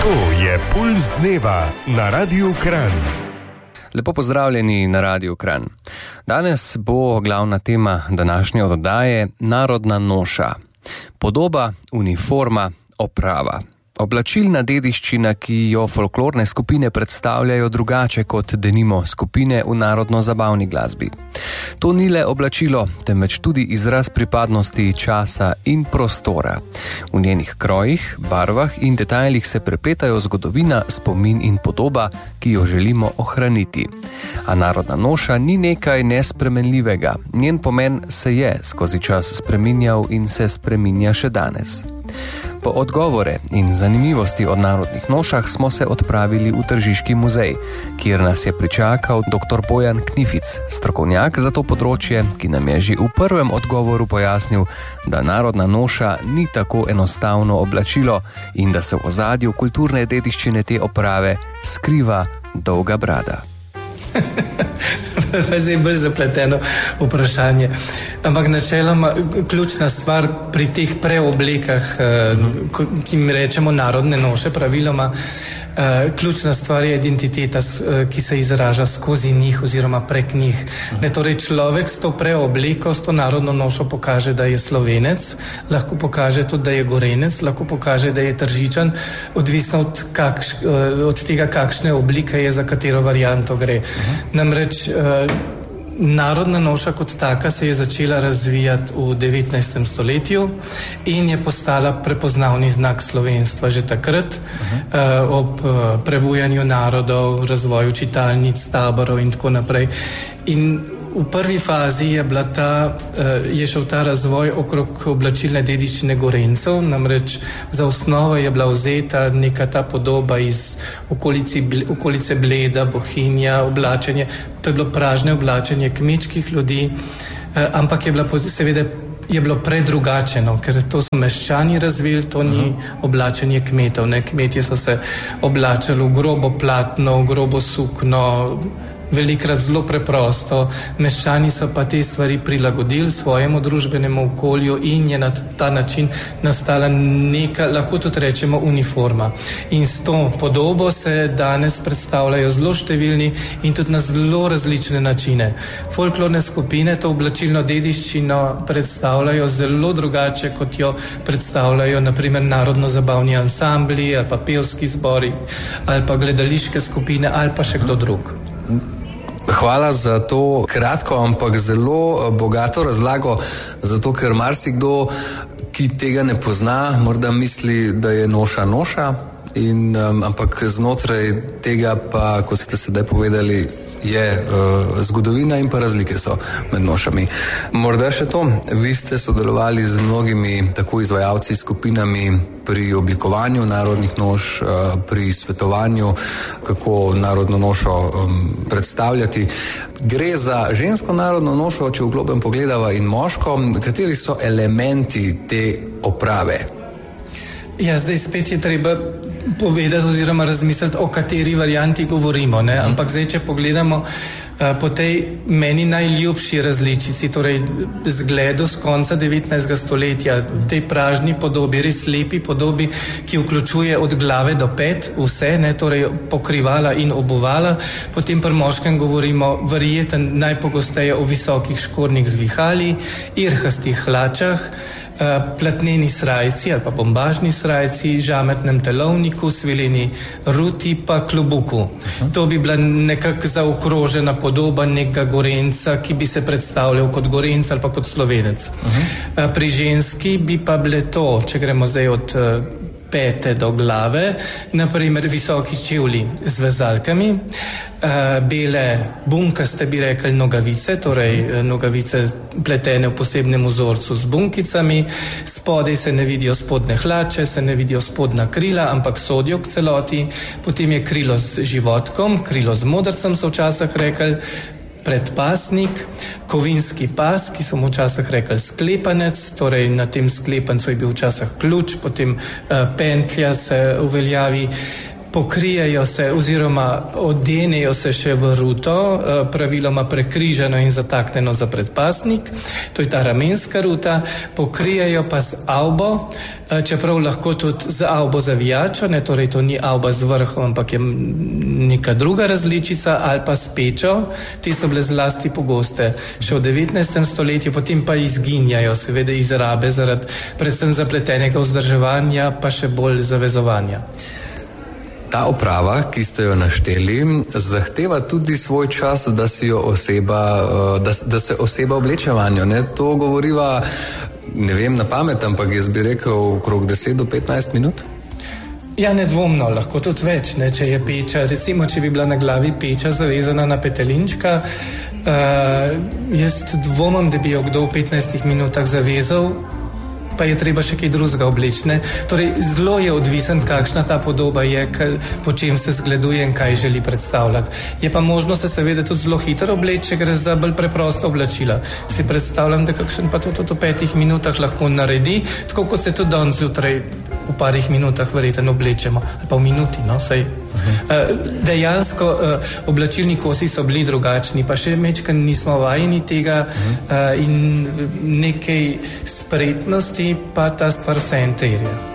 To je Pulz dneva na Radiu Kranj. Lepo pozdravljeni na Radiu Kranj. Danes bo glavna tema današnje oddaje narodna noša. Podoba, uniforma, oprava. Oblačilna dediščina, ki jo folklorne skupine predstavljajo drugače kot denimo skupine v narodno-zabavni glasbi. To ni le oblačilo, temveč tudi izraz pripadnosti časa in prostora. V njenih krojih, barvah in detajlih se prepletajo zgodovina, spomin in podoba, ki jo želimo ohraniti. A narodna noša ni nekaj nespremenljivega. Njen pomen se je skozi čas spreminjal in se spreminja še danes. Po odgovore in zanimivosti o narodnih nošah smo se odpravili v Tržiški muzej, kjer nas je pričakal dr. Bojan Knific, strokovnjak za to področje, ki nam je že v prvem odgovoru pojasnil, da narodna noša ni tako enostavno oblačilo in da se v ozadju kulturne dediščine te oprave skriva dolga brada. Zdaj je bolj zapleteno vprašanje. Ampak načeloma ključna stvar pri teh preoblekah, ki mi rečemo narodne noše, praviloma, ključna stvar je identiteta, ki se izraža skozi njih oziroma prek njih. Torej človek s to preobleko, s to narodno nošo pokaže, da je Slovenec, lahko pokaže tudi, da je Gorenec, lahko pokaže, da je Tržičan, odvisno od tega, kakšne oblike je, za katero varianto gre. Namreč narodna noša kot taka se je začela razvijati v 19. stoletju in je postala prepoznavni znak slovenstva že takrat, ob prebujanju narodov, razvoju čitalnic, taborov in tako naprej. In v prvi fazi je šel ta razvoj okrog oblačilne dediščine Gorencev, namreč za osnovo je bila vzeta neka ta podoba iz okolice Bleda, Bohinja, oblačenje, to je bilo pražne oblačenje kmečkih ljudi, ampak je bilo predrugačeno, ker to so meščani razvili, to ni oblačenje kmetov. Kmetje so se oblačali v grobo platno, v grobo sukno, velikrat zelo preprosto, meščani so pa te stvari prilagodili svojemu družbenemu okolju in je na ta način nastala neka, lahko tudi rečemo, uniforma. In s to podobo se danes predstavljajo zelo številni in tudi na zelo različne načine. Folklorne skupine to oblačilno dediščino predstavljajo zelo drugače, kot jo predstavljajo naprimer narodno-zabavni ansambli ali pa pevski zbori ali pa gledališke skupine ali pa še kdo drug. Hvala za to kratko, ampak zelo bogato razlago, zato ker marsikdo, ki tega ne pozna, morda misli, da je noša noša, ampak znotraj tega pa, kot ste sedaj povedali, je zgodovina in pa razlike so med nošami. Morda še to, vi ste sodelovali z mnogimi tako izvajalci, skupinami pri oblikovanju narodnih noš, pri svetovanju, kako narodno nošo predstavljati. Gre za žensko narodno nošo, če v globem pogledava, in moško. Kateri so elementi te oprave? Ja, zdaj spet je treba povedati oziroma razmisliti, o kateri varianti govorimo, ne? Ampak zdaj, če pogledamo po tej meni najljubši različici, torej zgledu z konca 19. stoletja, tej pražni podobi, res lepi podobi, ki vključuje od glave do pet vse, ne? Torej pokrivala in obuvala, potem pri moškem govorimo verjetno najpogosteje o visokih škornjih z vihali, irhastih hlačah, platneni srajci ali pa bombažni srajci, žametnem telovniku, svileni ruti pa klobuku. To bi bila nekako zaokrožena podoba nekega Gorenca, ki bi se predstavljal kot Gorenc ali pa kot Slovenec. Pri ženski bi pa bile to, če gremo zdaj od pete do glave, naprimer visoki čevlji z vezalkami, bele bunkaste, bi rekli, nogavice, torej nogavice pletene v posebnem vzorcu z bunkicami, spodaj se ne vidijo spodne hlače, se ne vidijo spodna krila, ampak sodijo k celoti, potem je krilo z životkom, krilo z modrcem so včasih rekli, predpasnik, kovinski pas, ki so mu včasih rekli sklepanec, torej na tem sklepancu je bil včasih ključ, potem pentlja se uveljavi, pokrijejo se oziroma odenejo se še v ruto, praviloma prekriženo in zataknjeno za predpasnik, to je ta ramenska ruta, pokrijejo pa z avbo, čeprav lahko tudi z avbo zavijačo, ne, torej to ni avba z vrhom, ampak je neka druga različica, ali pa s pečo. Te so bile zlasti pogoste še v 19. stoletju, potem pa izginjajo, seveda iz rabe, zaradi predvsem zapletenega vzdrževanja, pa še bolj zavezovanja. Ta oprava, ki ste jo našteli, zahteva tudi svoj čas, da si jo oseba, da se oseba obleče vanjo, ne? To govoriva, ne vem na pamet, ampak jaz bi rekel okrog 10 do 15 minut. Ja, nedvomno, lahko tudi več, ne, če je peča, recimo, če bi bila na glavi peča zavezana na petelinčka, jaz dvomim, da bi jo kdo v 15 minutah zavezal, pa je treba še kaj drugega obleči, ne. Torej, zelo je odvisen, kakšna ta podoba je, po čem se zgleduje in kaj želi predstavljati. Je pa možno se seveda tudi zelo hitro obleči, če gre za bolj preprosta oblačila. Si predstavljam, da kakšen pa to v 5 minutah lahko naredi, tako kot se tudi danes zjutraj v parih minutah verjetno oblečemo, ali pa v minuti, no, saj. Dejansko oblačilni kosi so bili drugačni, pa še mečkaj nismo vajeni tega in nekaj spretnosti pa ta stvar vse terja.